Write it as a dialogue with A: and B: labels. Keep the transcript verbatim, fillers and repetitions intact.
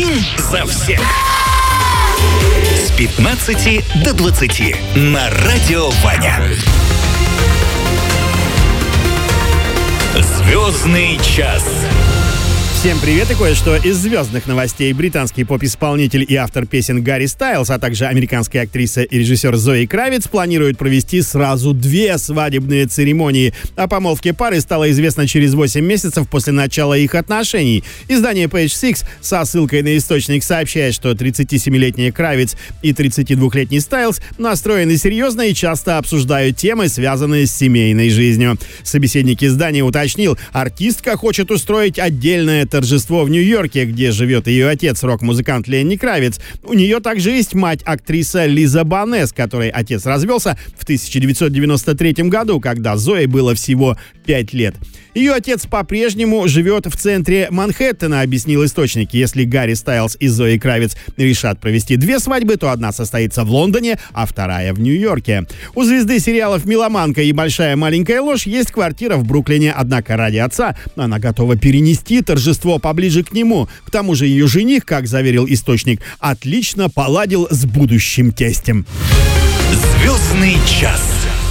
A: Один за всех. С пятнадцати до двадцати на Радио Ваня. Звездный час.
B: Всем привет и кое-что из звездных новостей. Британский поп-исполнитель и автор песен Гарри Стайлз, а также американская актриса и режиссер Зои Кравиц планируют провести сразу две свадебные церемонии. О помолвке пары стало известно через восемь месяцев после начала их отношений. Издание Page Six со ссылкой на источник сообщает, что тридцатисемилетняя Кравиц и тридцатидвухлетний Стайлз настроены серьезно и часто обсуждают темы, связанные с семейной жизнью. Собеседник издания уточнил, артистка хочет устроить отдельное торжество в Нью-Йорке, где живет ее отец, рок-музыкант Ленни Кравиц. У нее также есть мать, актриса Лиза Бонне, с которой отец развелся в тысяча девятьсот девяносто третьем году, когда Зое было всего пять лет. Ее отец по-прежнему живет в центре Манхэттена, объяснил источник. Если Гарри Стайлз и Зои Кравиц решат провести две свадьбы, то одна состоится в Лондоне, а вторая в Нью-Йорке. У звезды сериалов «Меломанка» и «Большая маленькая ложь» есть квартира в Бруклине, однако ради отца она готова перенести торжество поближе к нему. К тому же ее жених, как заверил источник, отлично поладил с будущим тестем.
A: Звездный час.